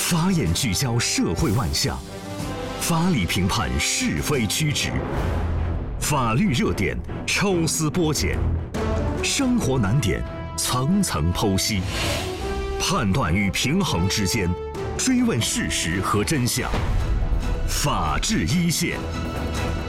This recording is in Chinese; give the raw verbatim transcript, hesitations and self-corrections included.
法眼聚焦社会万象，法理评判是非曲直，法律热点抽丝剥茧，生活难点层层剖析，判断与平衡之间，追问事实和真相。法治一线。